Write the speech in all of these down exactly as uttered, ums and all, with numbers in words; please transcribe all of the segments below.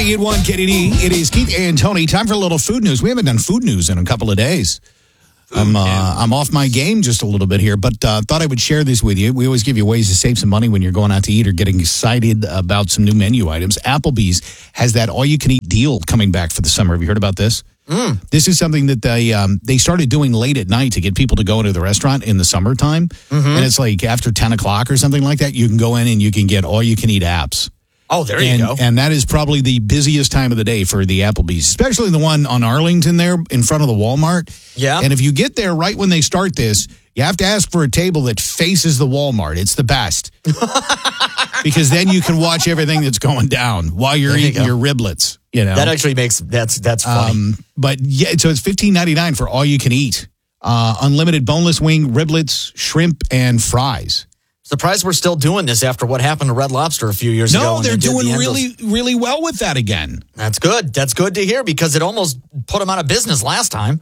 ninety-eight point one K D D. It is Keith and Tony. Time for a little food news. We haven't done food news in a couple of days. I'm uh, I'm off my game just a little bit here, but uh, thought I would share this with you. We always give you ways to save some money when you're going out to eat or getting excited about some new menu items. Applebee's has that all-you-can-eat deal coming back for the summer. Have you heard about this? Mm. This is something that they um, they started doing late at night to get people to go into the restaurant in the summertime. Mm-hmm. And it's like after ten o'clock or something like that, you can go in and you can get all-you-can-eat apps. Oh, there and, you go. And that is probably the busiest time of the day for the Applebee's, especially the one on Arlington there in front of the Walmart. Yeah. And if you get there right when they start this, you have to ask for a table that faces the Walmart. It's the best. Because then you can watch everything that's going down while you're you eating go. your riblets. You know? That actually makes, that's that's funny. Um, but yeah, so it's fifteen ninety-nine for all you can eat. Uh, unlimited boneless wing, riblets, shrimp, and fries. Surprised we're still doing this after what happened to Red Lobster a few years ago. No, they're they doing the really, really well with that again. That's good. That's good to hear because it almost put them out of business last time.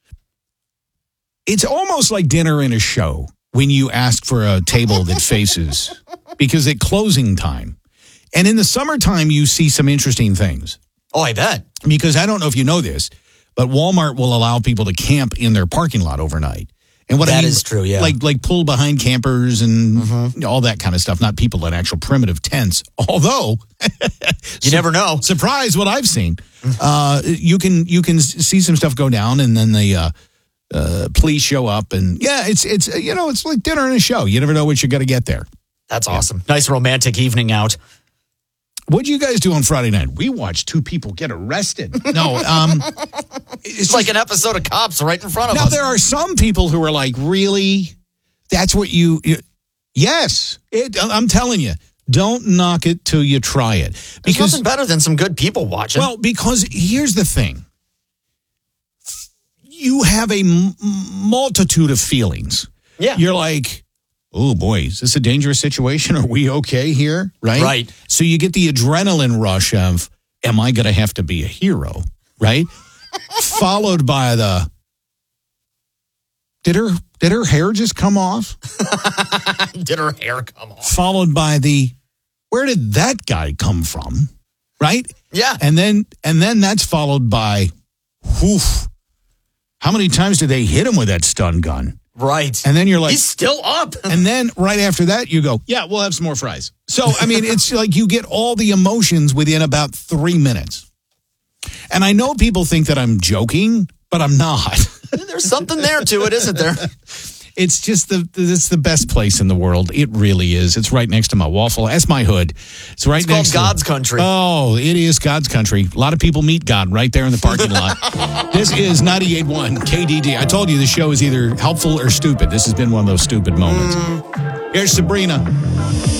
It's almost like dinner in a show when you ask for a table that faces, because at closing time. And in the summertime, you see some interesting things. Oh, I bet. Because I don't know if you know this, but Walmart will allow people to camp in their parking lot overnight. And what that I mean, is true, yeah. Like like pull behind campers and mm-hmm. all that kind of stuff, not people in actual primitive tents. Although you never know. Surprise what I've seen. Uh, you can you can see some stuff go down, and then the uh, uh, police show up, and yeah, it's it's you know it's like dinner and a show. You never know what you're going to get there. That's awesome. Yeah. Nice romantic evening out. What'd you guys do on Friday night? We watched two people get arrested. No, um, it's, it's like an episode of Cops right in front of now, us. Now, there are some people who are like, really? That's what you... you yes. It, I'm telling you, don't knock it till you try it. Because, There's nothing better than some good people watching. Well, because here's the thing. You have a m- multitude of feelings. Yeah. You're like... oh, boy, is this a dangerous situation? Are we okay here? Right? Right. So you get the adrenaline rush of, am I going to have to be a hero? Right? Followed by the, did her, did her hair just come off? Did her hair come off? Followed by the, where did that guy come from? Right? Yeah. And then, and then that's followed by, whew, how many times did they hit him with that stun gun? Right. And then you're like... he's still up. And then right after that, you go, yeah, we'll have some more fries. So, I mean, it's like you get all the emotions within about three minutes. And I know people think that I'm joking, but I'm not. There's something there to it, isn't there? It's just the it's the best place in the world. It really is. It's right next to my waffle. That's my hood. It's right it's next to God's to, country. Oh, it is God's country. A lot of people meet God right there in the parking lot. This is ninety-eight point one K D D. I told you the show is either helpful or stupid. This has been one of those stupid moments. Mm. Here's Sabrina.